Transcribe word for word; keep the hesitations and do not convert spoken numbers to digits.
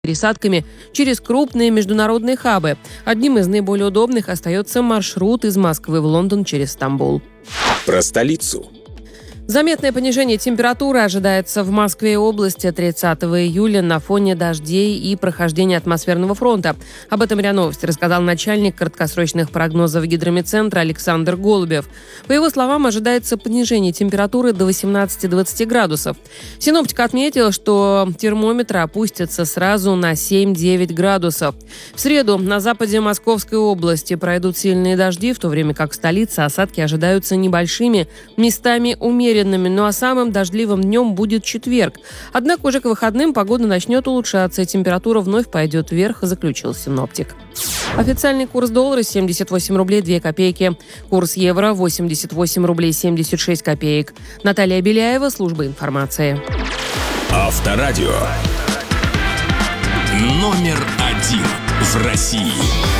пересадками через крупные международные хабы. Одним из наиболее удобных остается маршрут из Москвы в Лондон через Стамбул. Про столицу. Заметное понижение температуры ожидается в Москве и области тридцатого июля на фоне дождей и прохождения атмосферного фронта. Об этом РИА Новости рассказал начальник краткосрочных прогнозов Гидрометцентра Александр Голубев. По его словам, ожидается понижение температуры до восемнадцати-двадцати градусов. Синоптик отметил, что термометры опустятся сразу на семь-девять градусов. В среду на западе Московской области пройдут сильные дожди, в то время как в столице осадки ожидаются небольшими, местами умеренными. Ну а самым дождливым днем будет четверг. Однако уже к выходным погода начнет улучшаться, и температура вновь пойдет вверх, заключил синоптик. Официальный курс доллара семьдесят восемь рублей две копейки. Курс евро восемьдесят восемь рублей семьдесят шесть копеек. Наталья Беляева, служба информации. Авторадио. Номер один в России.